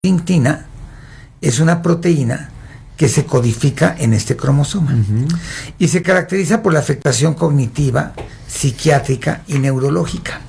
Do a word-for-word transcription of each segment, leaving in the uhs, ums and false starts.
Huntingtina es una proteína que se codifica en este cromosoma uh-huh. y se caracteriza por la afectación cognitiva, psiquiátrica y neurológica,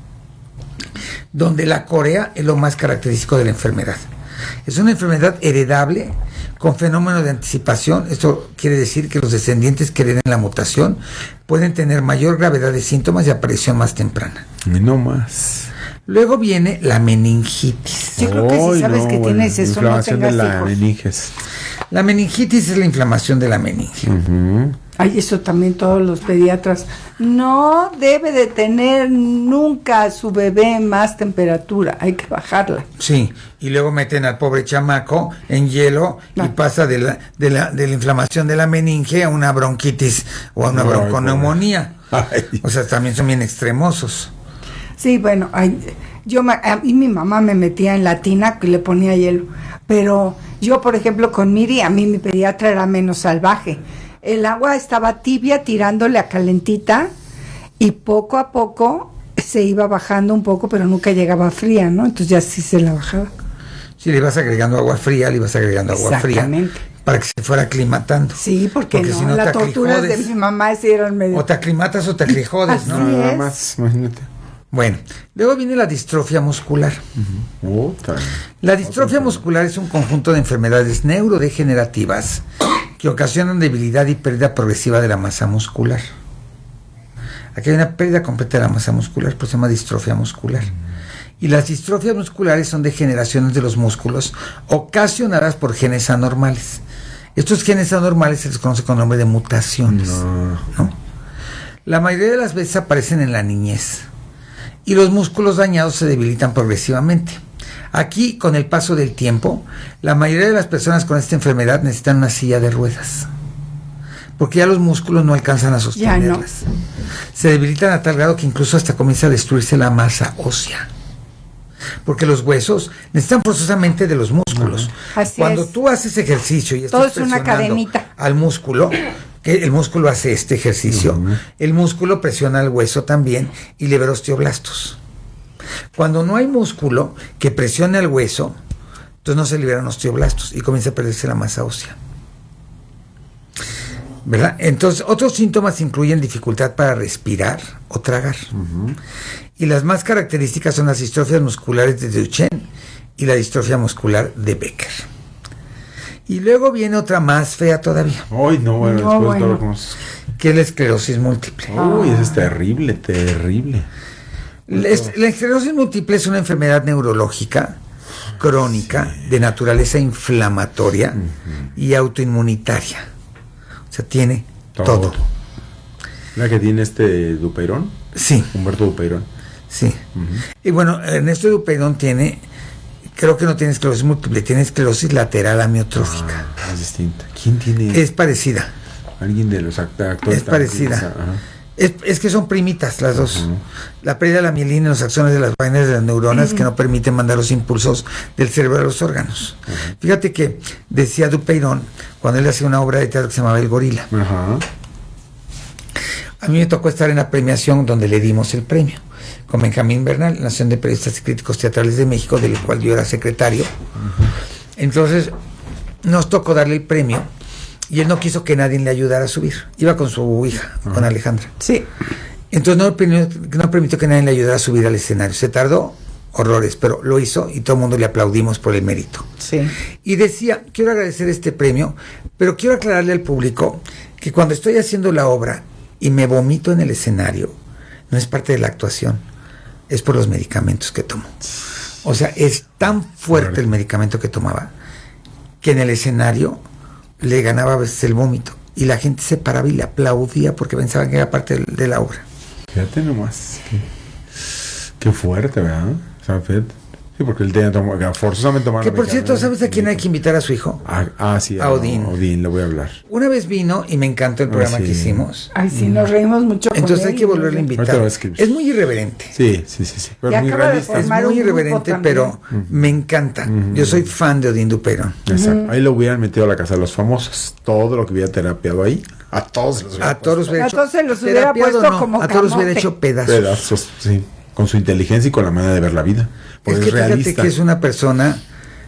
donde la corea es lo más característico de la enfermedad. Es una enfermedad heredable con fenómeno de anticipación. Esto quiere decir que los descendientes que hereden la mutación pueden tener mayor gravedad de síntomas y aparición más temprana. No más. Luego viene la meningitis. Yo creo que si sabes no, que bueno, tienes eso, no inflamación tengas de la hijos. meninges. La meningitis es la inflamación de la meninge. Uh-huh. Ay, eso también todos los pediatras. No debe de tener nunca a su bebé más temperatura, hay que bajarla. Sí, y luego meten al pobre chamaco en hielo no. y pasa de la, de, la, de la inflamación de la meninge a una bronquitis o a una Ay, bronconeumonía. Ay. O sea, también son bien extremosos. Sí, bueno, ay, yo a mí mi mamá me metía en la tina y le ponía hielo, pero yo, por ejemplo, con Miri, a mí mi pediatra era menos salvaje. El agua estaba tibia tirándole a calentita y poco a poco se iba bajando un poco, pero nunca llegaba fría, ¿no? Entonces ya sí se la bajaba. Sí, le ibas agregando agua fría, le ibas agregando agua fría para que se fuera aclimatando. Sí, porque, porque no, si no las torturas de mi mamá sí eran medio... O te aclimatas o te acrijodes, ¿no? Nada más, imagínate. Bueno, luego viene la distrofia muscular. Uh-huh. La distrofia muscular es un conjunto de enfermedades neurodegenerativas que ocasionan debilidad y pérdida progresiva de la masa muscular. Aquí hay una pérdida completa de la masa muscular, pues se llama distrofia muscular. Y las distrofias musculares son degeneraciones de los músculos ocasionadas por genes anormales. Estos genes anormales se les conoce con el nombre de mutaciones, no. ¿no? La mayoría de las veces aparecen en la niñez y los músculos dañados se debilitan progresivamente. Aquí, con el paso del tiempo, la mayoría de las personas con esta enfermedad necesitan una silla de ruedas, porque ya los músculos no alcanzan a sostenerlas. No. Se debilitan a tal grado que incluso hasta comienza a destruirse la masa ósea, porque los huesos necesitan forzosamente de los músculos. Así Cuando es. tú haces ejercicio y estás todo es una cadenita al músculo, que el músculo hace este ejercicio, uh-huh. el músculo presiona el hueso también y libera osteoblastos. Cuando no hay músculo que presione al hueso, entonces no se liberan osteoblastos y comienza a perderse la masa ósea, ¿verdad? Entonces, otros síntomas incluyen dificultad para respirar o tragar. Uh-huh. Y las más características son las distrofias musculares de Duchenne y la distrofia muscular de Becker. Y luego viene otra más fea todavía. Ay, no, bueno, no, después bueno. todo como... que es la esclerosis múltiple. Uy, eso es terrible, terrible. La, la esclerosis múltiple es una enfermedad neurológica crónica sí. de naturaleza inflamatoria uh-huh. y autoinmunitaria. O sea, tiene todo. todo. ¿La que tiene este Dupeirón? Sí. Humberto Dupeirón. Sí. Uh-huh. Y bueno, Ernesto Dupeirón tiene, creo que no tiene esclerosis múltiple, tiene esclerosis lateral amiotrófica. Ah, es distinta. ¿Quién tiene? Es parecida. Alguien de los act- actores. Es parecida. Es, es que son primitas las dos. Uh-huh. La pérdida de la mielina en los axones de las vainas de las neuronas uh-huh. que no permiten mandar los impulsos del cerebro a los órganos. Uh-huh. Fíjate que decía Dupeirón, cuando él hacía una obra de teatro que se llamaba El Gorila. Uh-huh. A mí me tocó estar en la premiación donde le dimos el premio, con Benjamín Bernal, la Nación de Periodistas y Críticos Teatrales de México, del cual yo era secretario. Uh-huh. Entonces, nos tocó darle el premio. Y él no quiso que nadie le ayudara a subir. Iba con su hija, uh-huh. con Alejandra. Sí. Entonces no permitió, no permitió que nadie le ayudara a subir al escenario. Se tardó horrores, pero lo hizo y todo el mundo le aplaudimos por el mérito. Sí. Y decía, quiero agradecer este premio, pero quiero aclararle al público que cuando estoy haciendo la obra y me vomito en el escenario, no es parte de la actuación, es por los medicamentos que tomo. O sea, es tan fuerte el medicamento que tomaba que en el escenario le ganaba a veces el vómito y la gente se paraba y le aplaudía porque pensaban que era parte de, de la obra. Fíjate nomás, qué, qué fuerte, ¿verdad? O sea, fíjate. Sí, porque él tenía que forzosamente tomar. Que por cierto, ¿sabes a quién hay que invitar a su hijo? Ah, ah sí, a Odín. A Odín, le voy a hablar. Una vez vino y me encantó el programa ah, sí. que hicimos. Ay, sí, nos reímos mucho con Entonces él, hay que volverle a invitar. Es muy irreverente. Sí, sí, sí, sí. Pero muy realista. Es muy irreverente, pero uh-huh. me encanta. Uh-huh. Yo soy fan de Odín Dupeirón. Exacto. Uh-huh. Ahí lo hubieran metido a la casa de los famosos. Todo lo que hubiera terapiado ahí. A todos los hubiera A todos los hubiera hecho. A todos se los hubiera puesto no, como A todos los hubiera camote. hecho pedazos. Pedazos, sí. Con su inteligencia y con la manera de ver la vida. Es que es fíjate realista. que es una persona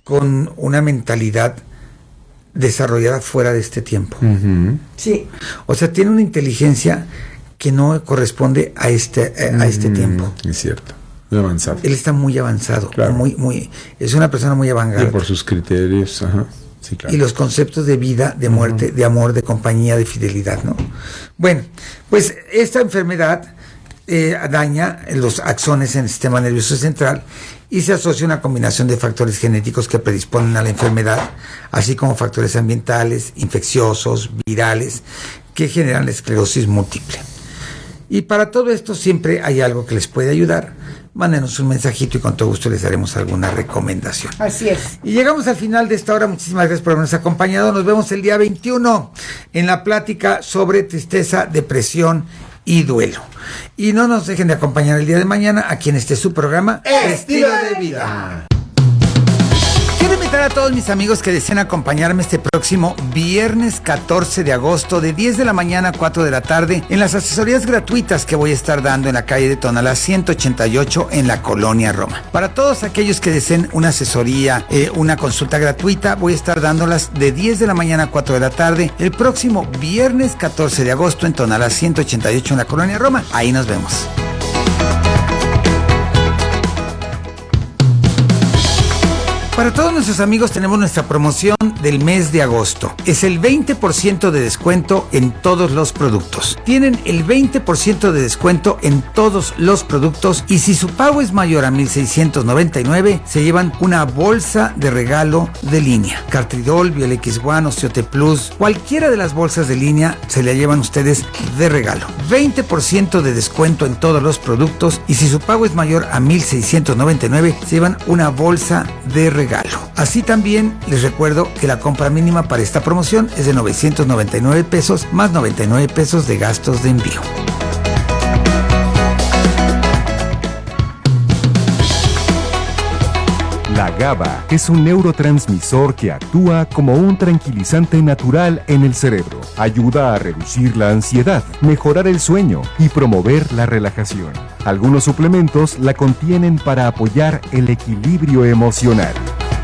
con una mentalidad desarrollada fuera de este tiempo. Uh-huh. Sí. O sea, tiene una inteligencia que no corresponde a este, eh, a este uh-huh. tiempo. Es cierto. Muy avanzado. Él está muy avanzado, claro. muy, muy, es una persona muy avant-garde. Y por sus criterios, ajá. Sí, claro. Y los conceptos de vida, de muerte, uh-huh. de amor, de compañía, de fidelidad, ¿no? Bueno, pues esta enfermedad eh, daña los axones en el sistema nervioso central y se asocia a una combinación de factores genéticos que predisponen a la enfermedad, así como factores ambientales, infecciosos, virales, que generan la esclerosis múltiple. Y para todo esto siempre hay algo que les puede ayudar. Mándenos un mensajito y con todo gusto les daremos alguna recomendación. Así es. Y llegamos al final de esta hora. Muchísimas gracias por habernos acompañado. Nos vemos el día veintiuno en la plática sobre tristeza, depresión y duelo. Y no nos dejen de acompañar el día de mañana aquí en este su programa Estilo de Vida. Quiero invitar a todos mis amigos que deseen acompañarme este próximo viernes catorce de agosto de diez de la mañana a cuatro de la tarde en las asesorías gratuitas que voy a estar dando en la calle de Tonalá ciento ochenta y ocho en la Colonia Roma. Para todos aquellos que deseen una asesoría, eh, una consulta gratuita, voy a estar dándolas de diez de la mañana a cuatro de la tarde el próximo viernes catorce de agosto en Tonalá ciento ochenta y ocho en la Colonia Roma. Ahí nos vemos. Para todos nuestros amigos tenemos nuestra promoción del mes de agosto. Es el veinte por ciento de descuento en todos los productos. Tienen el veinte por ciento de descuento en todos los productos y si su pago es mayor a mil seiscientos noventa y nueve, se llevan una bolsa de regalo de línea. Cartridol, Biolex One, Osteote Plus, cualquiera de las bolsas de línea se la llevan ustedes de regalo. veinte por ciento de descuento en todos los productos y si su pago es mayor a mil seiscientos noventa y nueve, se llevan una bolsa de regalo. Regalo. Así también les recuerdo que la compra mínima para esta promoción es de novecientos noventa y nueve pesos más noventa y nueve pesos de gastos de envío. La GABA es un neurotransmisor que actúa como un tranquilizante natural en el cerebro. Ayuda a reducir la ansiedad, mejorar el sueño y promover la relajación. Algunos suplementos la contienen para apoyar el equilibrio emocional.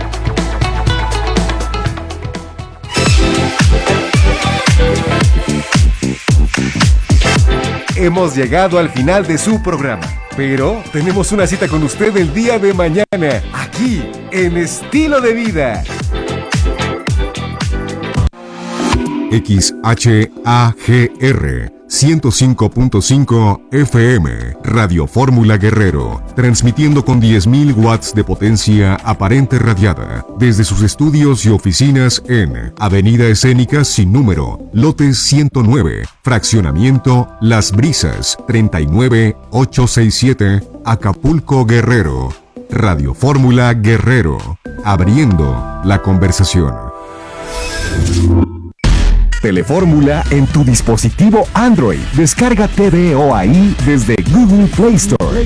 Hemos llegado al final de su programa, pero tenemos una cita con usted el día de mañana, aquí, en Estilo de Vida. X H A G R ciento cinco punto cinco F M, Radio Fórmula Guerrero, transmitiendo con diez mil watts de potencia aparente radiada, desde sus estudios y oficinas en Avenida Escénica sin número, lote ciento nueve, fraccionamiento Las Brisas, treinta y nueve ochocientos sesenta y siete, Acapulco, Guerrero. Radio Fórmula Guerrero, abriendo la conversación. Telefórmula en tu dispositivo Android. Descarga T V O ahí desde Google Play Store.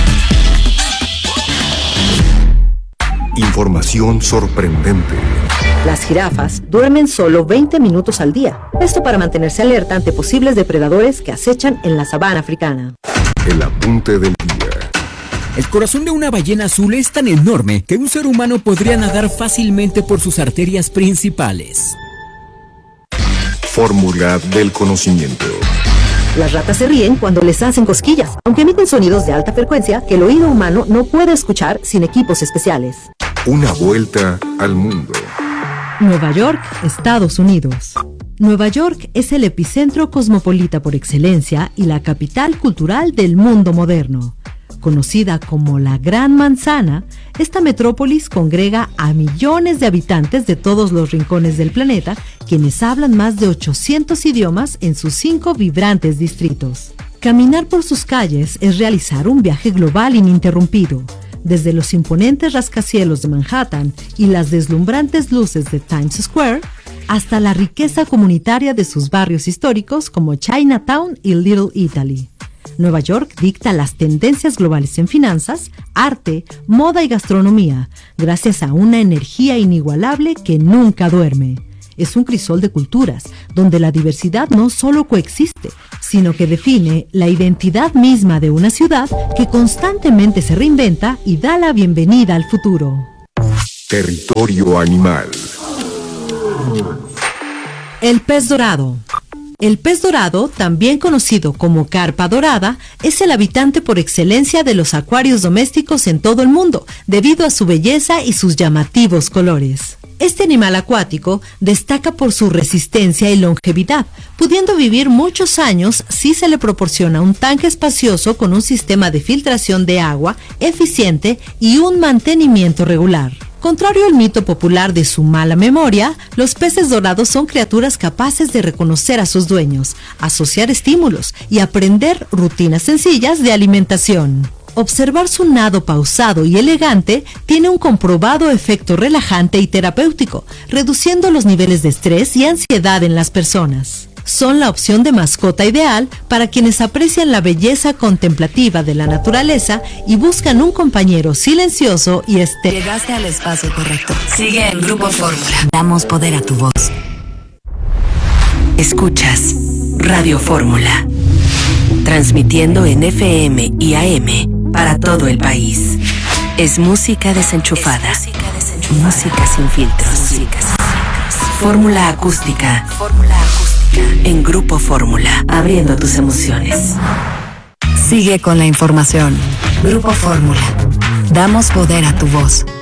Información sorprendente. Las jirafas duermen solo veinte minutos al día. Esto para mantenerse alerta ante posibles depredadores que acechan en la sabana africana. El apunte del día. El corazón de una ballena azul es tan enorme que un ser humano podría nadar fácilmente por sus arterias principales. Fórmula del conocimiento. Las ratas se ríen cuando les hacen cosquillas, aunque emiten sonidos de alta frecuencia que el oído humano no puede escuchar sin equipos especiales. Una vuelta al mundo. Nueva York, Estados Unidos. Nueva York es el epicentro cosmopolita por excelencia y la capital cultural del mundo moderno. Conocida como la Gran Manzana, esta metrópolis congrega a millones de habitantes de todos los rincones del planeta, quienes hablan más de ochocientos idiomas en sus cinco vibrantes distritos. Caminar por sus calles es realizar un viaje global ininterrumpido, desde los imponentes rascacielos de Manhattan y las deslumbrantes luces de Times Square, hasta la riqueza comunitaria de sus barrios históricos como Chinatown y Little Italy. Nueva York dicta las tendencias globales en finanzas, arte, moda y gastronomía, gracias a una energía inigualable que nunca duerme. Es un crisol de culturas, donde la diversidad no solo coexiste, sino que define la identidad misma de una ciudad que constantemente se reinventa y da la bienvenida al futuro. Territorio animal. El pez dorado. El pez dorado, también conocido como carpa dorada, es el habitante por excelencia de los acuarios domésticos en todo el mundo, debido a su belleza y sus llamativos colores. Este animal acuático destaca por su resistencia y longevidad, pudiendo vivir muchos años si se le proporciona un tanque espacioso con un sistema de filtración de agua eficiente y un mantenimiento regular. Contrario al mito popular de su mala memoria, los peces dorados son criaturas capaces de reconocer a sus dueños, asociar estímulos y aprender rutinas sencillas de alimentación. Observar su nado pausado y elegante tiene un comprobado efecto relajante y terapéutico, reduciendo los niveles de estrés y ansiedad en las personas. Son la opción de mascota ideal para quienes aprecian la belleza contemplativa de la naturaleza y buscan un compañero silencioso y estéril. Llegaste al espacio correcto. Sigue en Grupo Fórmula. Damos poder a tu voz. Escuchas Radio Fórmula. Transmitiendo en F M y A M para todo el país. Es música desenchufada. Es música desenchufada. Música sin filtros. Música sin filtros. Fórmula acústica. Fórmula acústica. En Grupo Fórmula, abriendo tus emociones. Sigue con la información. Grupo Fórmula. Damos poder a tu voz.